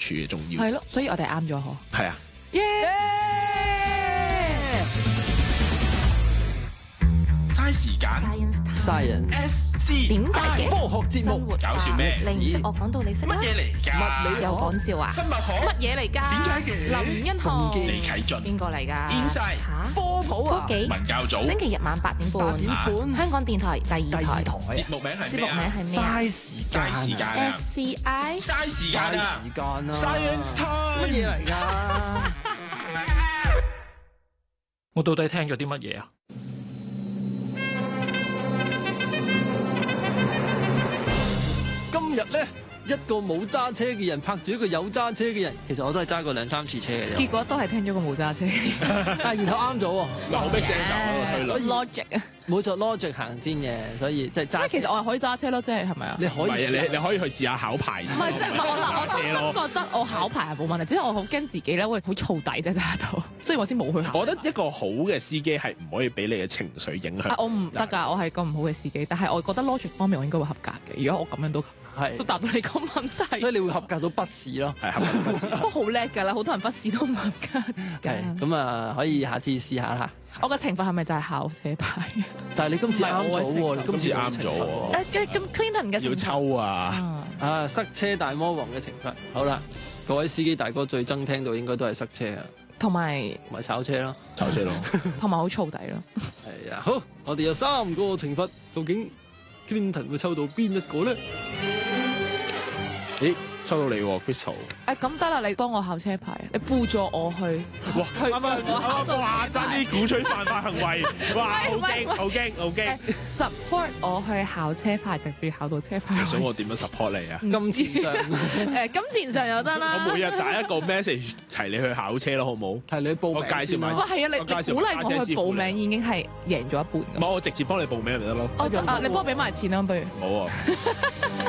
處嘅重要。 係咯，所以我哋啱咗嗬。 係啊。 耶！ 嘥時間 Science 點解嘅？ 科學節目搞笑咩你唔識我講到你識啦。 乜嘢嚟㗎？ 物理有講笑啊？ 生物學乜嘢嚟㗎？ 點解嘅林欣航。 李啟俊邊個嚟㗎 Inside 嚇？ 科普啊， 幾？ 文教組星期日晚8點半， 8點半香港電台第二台。 節目名係節咩啊？ 目名係咩啊嘥時間嘥時間啊！ ？SCI。 嘥時間嘥啊時間啊 Science time 乜嘢嚟㗎？ 我到底聽咗啲乜嘢啊？ 今日咧，一個冇揸車嘅人拍住一個有揸車嘅人，其實我都係揸過2-3次車嘅啫。 結果都係聽咗個冇揸車。 啊，然後啱咗喎， 嗱，好逼聲就喺度推論。 logic 啊， 冇錯 logic 行先嘅，所以即係揸。 所以其實我係可以揸車咯，即係係咪啊？ 你可以唔係啊，你可以去試下考牌先。 唔係即係唔係我嗱，我車真咯。 覺得我考牌係冇問題，只係我好驚自己咧會好燥底啫揸到，所以我先冇去考。 我覺得一個好嘅司機係唔可以俾你嘅情緒影響。 我唔得㗎，我係個唔好嘅司機，但係我覺得 logic 方面我應該會合格嘅。如果我咁樣都係， 答到你個問題， 所以你會合格到筆試咯。 係合格筆試。 都好叻㗎啦，好多人筆試都唔合格係㗎。 咁啊，可以下次試下啦。 我個懲罰係咪就係考車牌？ 但係你今次啱咗喎，你今次啱咗喎咁 Clinton 嘅要懲罰抽啊！ 啊啊，塞車大魔王嘅懲罰。好啦，各位司機大哥最憎聽到應該都係塞車啊， 同埋同埋炒車咯。 炒車咯。 同埋好燥底咯。 係啊，好，我哋有3個懲罰，究竟 Clinton 會抽到邊一個咧？ 咦，抽到你喎 Crystal。 咁得啦，你幫我考車牌，你輔助我去哇！ 去我考到哇！ 車牌爭啲鼓吹犯法行為，哇！好喂喂驚，好驚，好驚！ support 我去考車牌，直至考到車牌。 你想我點樣 support 你啊？ 金錢上金錢上又得啦。 我每日打一個 message 提你去考車咯，好唔好？ 係你報名我介紹埋先啦哇，係啊！你我介紹鼓勵我去報車師傅你名已經係贏咗一半唔㗎。 係，我直接幫你報名咪得咯。 你幫我俾埋錢啦，不如。 冇啊。